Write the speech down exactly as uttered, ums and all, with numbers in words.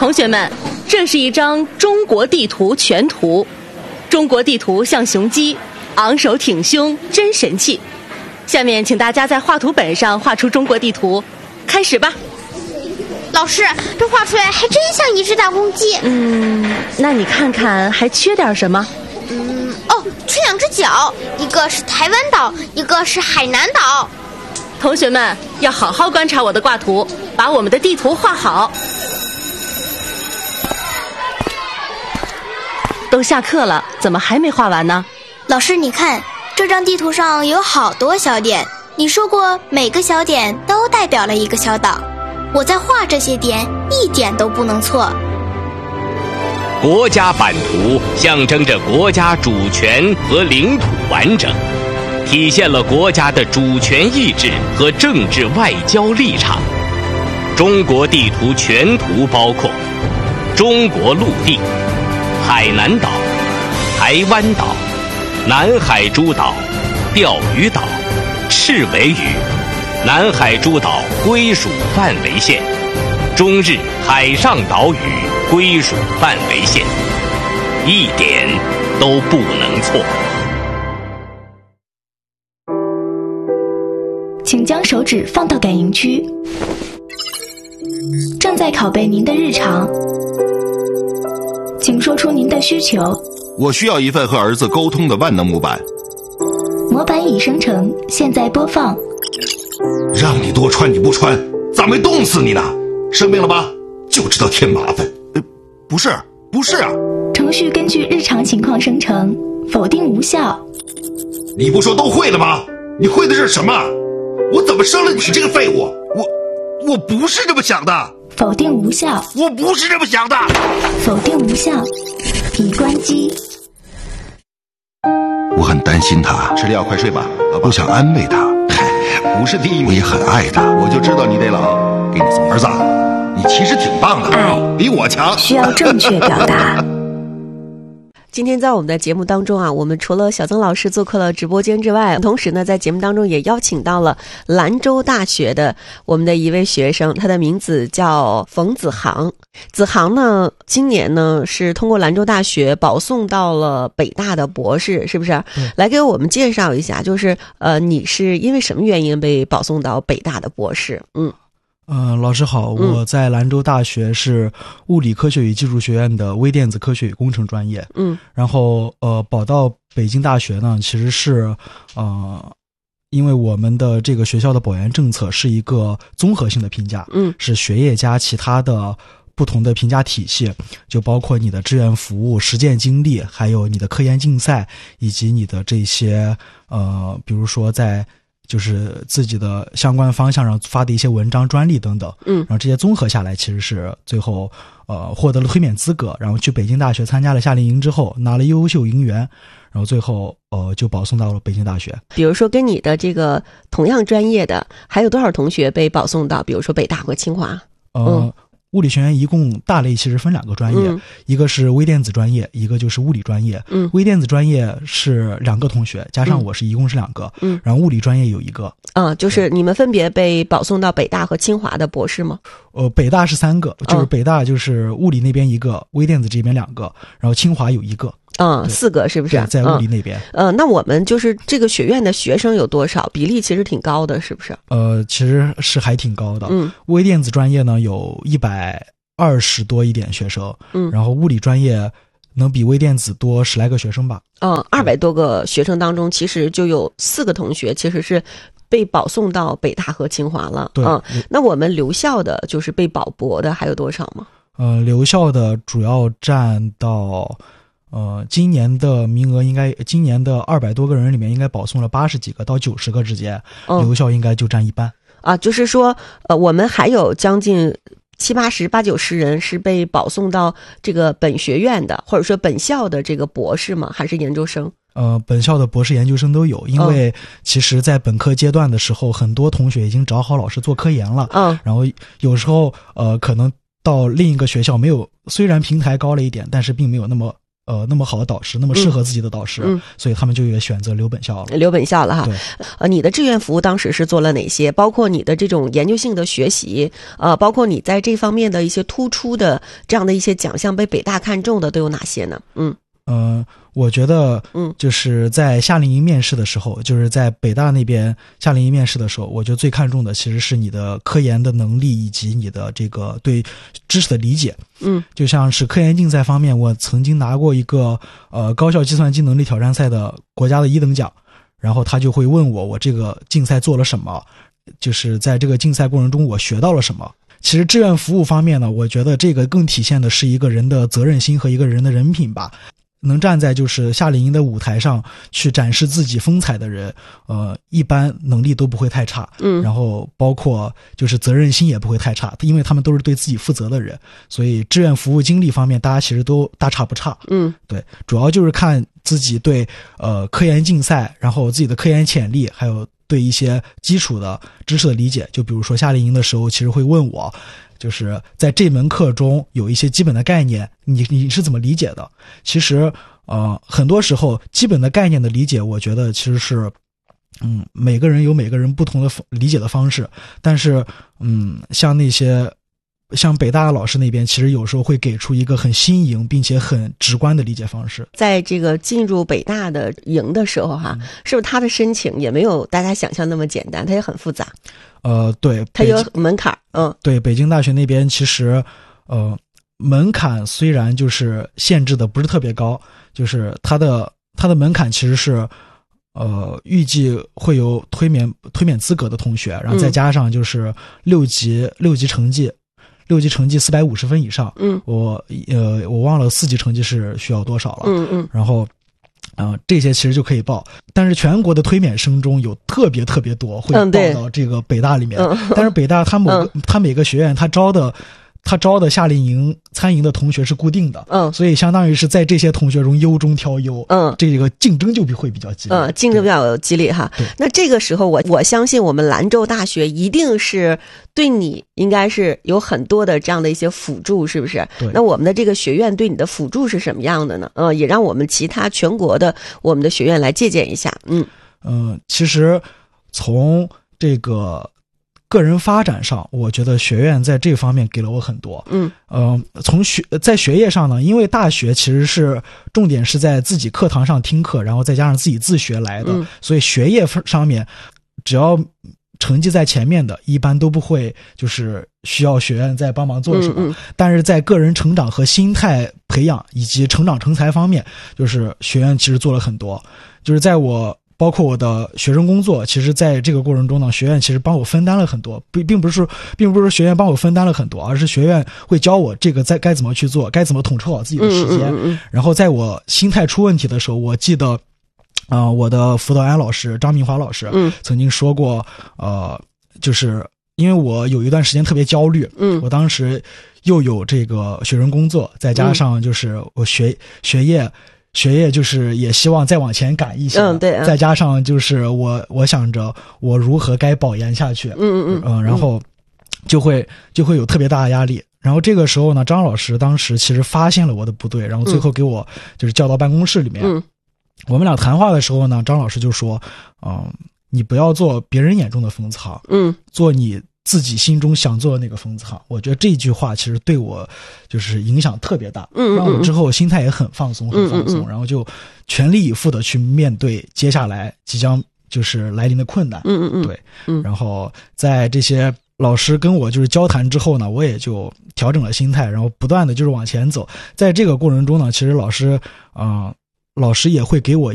同学们，这是一张中国地图全图。中国地图像雄鸡，昂首挺胸，真神气。下面请大家在画图本上画出中国地图，开始吧。 老师，这画出来还真像一只大公鸡。 嗯，那你看看还缺点什么？ 嗯，哦，缺两只脚，一个是台湾岛，一个是海南岛。 同学们要好好观察我的挂图，把我们的地图画好。都下课了，怎么还没画完呢？ 老师，你看这张地图上有好多小点，你说过每个小点都代表了一个小岛，我在画这些点一点都不能错。 国家版图象征着国家主权和领土完整，体现了国家的主权意志和政治外交立场。中国地图全图包括中国陆地、海南岛、台湾岛、南海诸岛、钓鱼岛、赤尾屿、南海诸岛归属范围线、中日海上岛屿归属范围线，一点都不能错。 请将手指放到感应区，正在拷贝您的日常，请说出您的需求。 我需要一份和儿子沟通的万能模板。 模板已生成，现在播放。 让你多穿你不穿，咋没冻死你呢？生病了吧？就知道添麻烦。呃，不是，不是啊。 程序根据日常情况生成，否定无效。 你不说都会了吗？你会的是什么？我怎么生了你这个废物？我我不是这么想的。 否定无效。 我不是这么想的。 否定无效，已关机。 我很担心他，吃药快睡吧。我想安慰他，不是第一名，我也很爱他。我就知道你得冷，给你送儿子，你其实挺棒的， 爱比我强。 需要正确表达。 今天在我们的节目当中啊，我们除了小曾老师做客了直播间之外，同时呢，在节目当中也邀请到了兰州大学的我们的一位学生，他的名字叫冯子航。子航呢，今年呢是通过兰州大学保送到了北大的博士，是不是？嗯、来给我们介绍一下，就是呃，你是因为什么原因被保送到北大的博士？嗯。 嗯、呃，老师好，我在兰州大学是物理科学与技术学院的微电子科学与工程专业。嗯，然后呃，保到北京大学呢，其实是呃，因为我们的这个学校的保研政策是一个综合性的评价，嗯，是学业加其他的不同的评价体系，就包括你的志愿服务、实践经历，还有你的科研竞赛，以及你的这些呃，比如说在。就是自己的相关方向上发的一些文章、专利等等，嗯，然后这些综合下来，其实是最后呃获得了推免资格，然后去北京大学参加了夏令营之后，拿了优秀营员，然后最后呃就保送到了北京大学。 比如说跟你的这个同样专业的，还有多少同学被保送到，比如说北大和清华？ 呃。嗯物理学院一共大类其实分两个专业，嗯、一个是微电子专业，一个就是物理专业。嗯，微电子专业是两个同学，加上我是一共是两个。嗯，然后物理专业有一个。 嗯，就是你们分别被保送到北大和清华的博士吗？ 呃，北大是三个，就是北大就是物理那边一个，微电子这边两个，然后清华有一个。 嗯，四个是不是？ 在物理那边。 呃、嗯，那我们就是这个学院的学生有多少？比例其实挺高的，是不是？ 呃，其实是还挺高的。嗯，微电子专业呢有一百二十多一点学生，嗯，然后物理专业能比微电子多十来个学生吧。 嗯，二百多个学生当中，其实就有四个同学其实是被保送到北大和清华了。 对， 嗯，那我们留校的，就是被保博的，还有多少吗？ 呃，留校的主要占到。呃，今年的名额应该，今年的二百多个人里面应该保送了八十几个到九十个之间，嗯、留校应该就占一半。 啊，就是说，呃，我们还有将近七八十、八九十人是被保送到这个本学院的，或者说本校的这个博士吗？还是研究生？ 呃，本校的博士研究生都有，因为其实在本科阶段的时候，很多同学已经找好老师做科研了。嗯，然后有时候呃，可能到另一个学校没有，虽然平台高了一点，但是并没有那么。 呃那么好的导师，那么适合自己的导师， 嗯、 所以他们就也选择留本校了。 留本校了哈。 对， 呃，你的志愿服务当时是做了哪些？包括你的这种研究性的学习，呃，包括你在这方面的一些突出的这样的一些奖项被北大看中的都有哪些呢？嗯。 呃，我觉得，嗯，就是在夏令营面试的时候，嗯、就是在北大那边夏令营面试的时候，我觉得最看重的其实是你的科研的能力以及你的这个对知识的理解。 嗯， 就像是科研竞赛方面，我曾经拿过一个呃高校计算机能力挑战赛的国家的一等奖，然后他就会问我，我这个竞赛做了什么，就是在这个竞赛过程中我学到了什么。其实志愿服务方面呢，我觉得这个更体现的是一个人的责任心和一个人的人品吧。能站在就是夏令营的舞台上去展示自己风采的人，呃，一般能力都不会太差， 嗯， 然后包括就是责任心也不会太差，因为他们都是对自己负责的人，所以志愿服务经历方面，大家其实都大差不差， 嗯， 对，主要就是看自己对呃科研竞赛，然后自己的科研潜力，还有对一些基础的知识的理解，就比如说夏令营的时候，其实会问我。就是在这门课中有一些基本的概念，你你是怎么理解的？其实，呃，很多时候基本的概念的理解，我觉得其实是，嗯，每个人有每个人不同的理解的方式。但是，嗯，像那些像北大老师那边，其实有时候会给出一个很新颖并且很直观的理解方式。 在这个进入北大的营的时候，哈，嗯、是不是他的申请也没有大家想象那么简单？它也很复杂。 呃，对， 它有门槛，嗯， 对，北京大学那边其实，呃，门槛虽然就是限制的不是特别高，就是它的它的门槛其实是，呃，预计会有推免推免资格的同学，然后再加上就是六级、嗯、六级成绩，六级成绩四百五十分以上， 嗯， 我呃我忘了四级成绩是需要多少了， 嗯嗯， 然后。啊、呃，这些其实就可以报，但是全国的推免生中有特别特别多会报到这个北大里面， 嗯、 但是北大它某个、嗯、它每个学院它招的。他招的夏令营参营的同学是固定的， 嗯， 所以相当于是在这些同学中优中挑优， 嗯， 这个竞争就会比较激烈， 嗯，竞争比较激烈哈。那这个时候我我相信我们兰州大学一定是对你应该是有很多的这样的一些辅助，是不是？ 对。 那我们的这个学院对你的辅助是什么样的呢？嗯，也让我们其他全国的我们的学院来借鉴一下。嗯嗯，其实从这个。个人发展上，我觉得学院在这方面给了我很多。 嗯， 呃，从学在学业上呢，因为大学其实是重点是在自己课堂上听课，然后再加上自己自学来的， 嗯、 所以学业上面，只要成绩在前面的，一般都不会就是需要学院再帮忙做什么。 嗯嗯、 但是在个人成长和心态培养以及成长成才方面，就是学院其实做了很多。就是在我。包括我的学生工作，其实在这个过程中呢，学院其实帮我分担了很多，并并不是说，并不是说学院帮我分担了很多，而是学院会教我这个在该怎么去做，该怎么统筹好自己的时间。 嗯嗯嗯、 然后在我心态出问题的时候，我记得，啊、呃，我的辅导员老师张明华老师， 嗯， 曾经说过，呃，就是因为我有一段时间特别焦虑， 嗯， 我当时又有这个学生工作，再加上就是我学、嗯、学业。学业就是也希望再往前赶一些， 嗯，对、啊， 再加上就是我我想着我如何该保研下去， 嗯嗯嗯， 嗯，然后就会就会有特别大的压力。然后这个时候呢，张老师当时其实发现了我的不对，然后最后给我就是叫到办公室里面， 嗯， 我们俩谈话的时候呢，张老师就说，嗯、呃，你不要做别人眼中的疯子行， 嗯， 做你。自己心中想做的那个疯子行，我觉得这句话其实对我就是影响特别大， 嗯， 让我之后心态也很放松，很放松， 嗯嗯嗯， 然后就全力以赴的去面对接下来即将就是来临的困难， 嗯嗯嗯， 对， 嗯， 然后在这些老师跟我就是交谈之后呢，我也就调整了心态，然后不断的就是往前走，在这个过程中呢，其实老师啊、呃，老师也会给我。